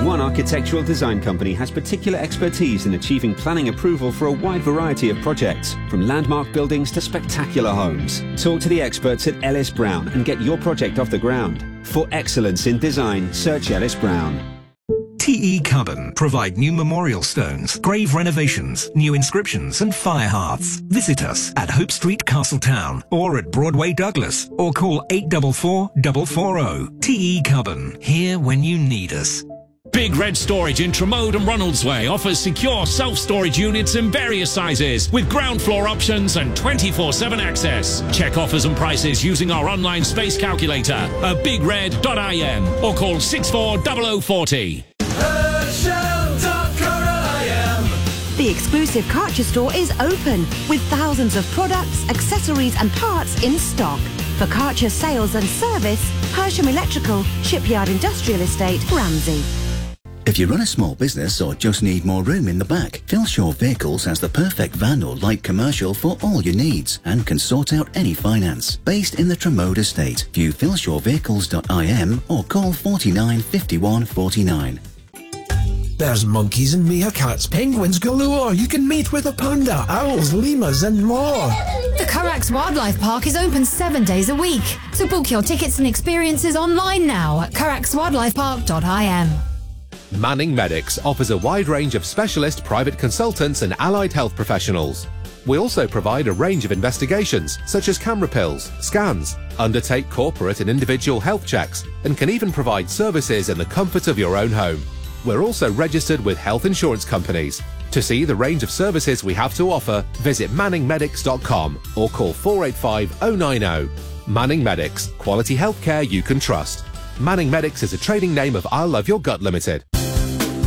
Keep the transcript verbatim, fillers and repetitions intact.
One architectural design company has particular expertise in achieving planning approval for a wide variety of projects, from landmark buildings to spectacular homes. Talk to the experts at Ellis Brown and get your project off the ground. For excellence in design, search Ellis Brown. T E Cubbon provide new memorial stones, grave renovations, new inscriptions and fire hearths. Visit us at Hope Street, Castletown, or at Broadway, Douglas, or call eight four four, four four zero. T E Cubbon, here when you need us. Big Red Storage in Tremode and Ronaldsway offers secure self-storage units in various sizes with ground floor options and twenty-four seven access. Check offers and prices using our online space calculator at big red dot I M or call six four zero zero four zero. The exclusive Karcher store is open with thousands of products, accessories and parts in stock. For Karcher sales and service, Hersham Electrical, Shipyard Industrial Estate, Ramsey. If you run a small business or just need more room in the back, Philshaw Vehicles has the perfect van or light commercial for all your needs and can sort out any finance. Based in the Tremode estate, view philshaw vehicles dot I M or call forty-nine fifty-one forty-nine. There's monkeys and meerkats, penguins galore. You can meet with a panda, owls, lemurs and more. The Carax Wildlife Park is open seven days a week. So book your tickets and experiences online now at carax wildlife park dot I M. Manning Medics offers a wide range of specialist private consultants and allied health professionals. We also provide a range of investigations, such as camera pills, scans, undertake corporate and individual health checks, and can even provide services in the comfort of your own home. We're also registered with health insurance companies. To see the range of services we have to offer, visit manning medics dot com or call four eight five, zero nine zero. Manning Medics, quality healthcare you can trust. Manning Medics is a trading name of I Love Your Gut Limited.